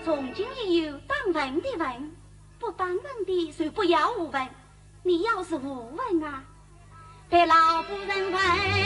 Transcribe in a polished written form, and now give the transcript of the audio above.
从今以后当问的问，不当问的就不要我问。你要是不问啊，被老夫人问。